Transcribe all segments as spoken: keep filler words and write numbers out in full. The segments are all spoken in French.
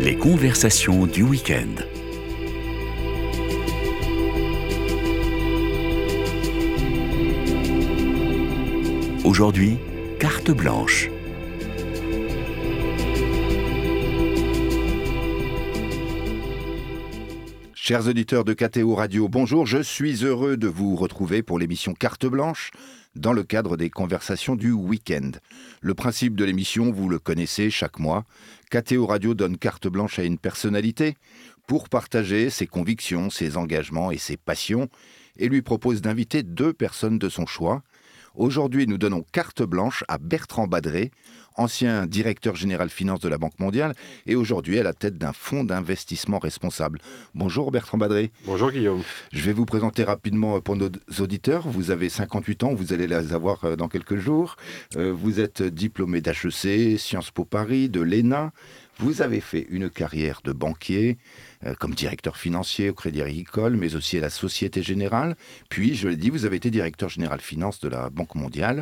Les conversations du week-end. Aujourd'hui, carte blanche. Chers auditeurs de K T O Radio, bonjour, je suis heureux de vous retrouver pour l'émission Carte Blanche dans le cadre des conversations du week-end. Le principe de l'émission, vous le connaissez chaque mois. K T O Radio donne carte blanche à une personnalité pour partager ses convictions, ses engagements et ses passions et lui propose d'inviter deux personnes de son choix. Aujourd'hui, nous donnons carte blanche à Bertrand Badré, ancien directeur général finance de la Banque mondiale et aujourd'hui à la tête d'un fonds d'investissement responsable. Bonjour Bertrand Badré. Bonjour Guillaume. Je vais vous présenter rapidement pour nos auditeurs. Vous avez cinquante-huit ans, vous allez les avoir dans quelques jours. Vous êtes diplômé d'H E C, Sciences Po Paris, de l'E N A. Vous avez fait une carrière de banquier, euh, comme directeur financier au Crédit Agricole, mais aussi à la Société Générale. Puis, je l'ai dit, vous avez été directeur général finance de la Banque mondiale.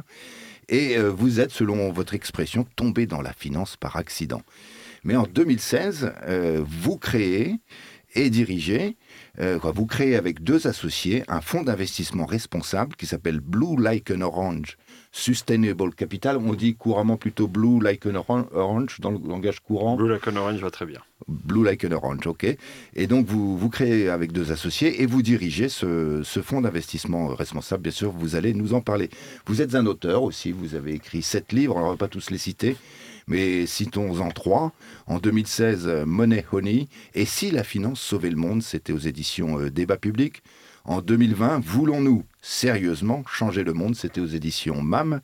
Et euh, vous êtes, selon votre expression, tombé dans la finance par accident. Mais en deux mille seize, euh, vous créez et dirigez, euh, vous créez avec deux associés un fonds d'investissement responsable qui s'appelle Blue Like an Orange Sustainable Capital. On dit couramment plutôt Blue Like an Orange dans le langage courant. Blue Like an Orange va très bien. Blue Like an Orange, ok. Et donc vous, vous créez avec deux associés et vous dirigez ce, ce fonds d'investissement responsable. Bien sûr, vous allez nous en parler. Vous êtes un auteur aussi, vous avez écrit sept livres, on ne va pas tous les citer. Mais citons-en trois. En deux mille seize, Money Honey. Et si la finance sauvait le monde, c'était aux éditions euh, Débat Public. En deux mille vingt, Voulons-nous sérieusement changer le monde, c'était aux éditions M A M.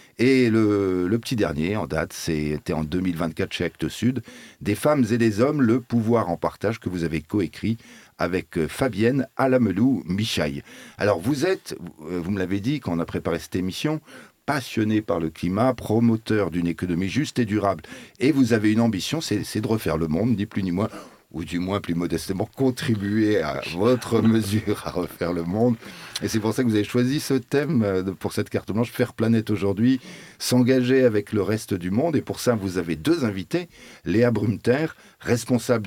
Et le, le petit dernier en date, c'était en deux mille vingt-quatre chez Actes Sud. Des femmes et des hommes, le pouvoir en partage, que vous avez coécrit avec Fabienne Alamelou-Michaille. Alors vous êtes, vous me l'avez dit quand on a préparé cette émission, passionné par le climat, promoteur d'une économie juste et durable. Et vous avez une ambition, c'est, c'est de refaire le monde, ni plus ni moins, ou du moins plus modestement, contribuer à votre mesure à refaire le monde. Et c'est pour ça que vous avez choisi ce thème pour cette carte blanche, faire planète aujourd'hui, s'engager avec le reste du monde. Et pour ça, vous avez deux invités, Léa Brumter, responsable